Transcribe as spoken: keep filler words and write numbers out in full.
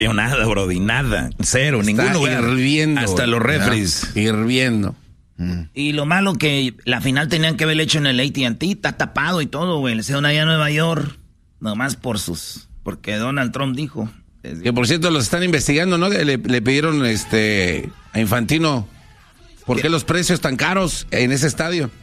Yo nada, Brody, nada. Cero, Está ningún lugar. Hirviendo. Hasta los refries. ¿No? Hirviendo. Mm. Y lo malo que la final tenían que haberle hecho en el A T and T, está tapado y todo, güey. Le hicieron allá a Nueva York, nomás por sus... Porque Donald Trump dijo... Que por cierto los están investigando, ¿no? Le, le pidieron este a Infantino, ¿por qué los precios tan caros en ese estadio?